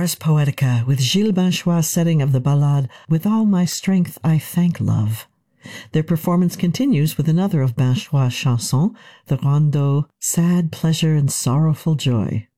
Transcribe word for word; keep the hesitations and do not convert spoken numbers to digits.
Ars Poetica with Gilles Binchois' setting of the ballade With All My Strength I Thank Love. Their performance continues with another of Binchois' chansons, the rondeau Sad Pleasure and Sorrowful Joy.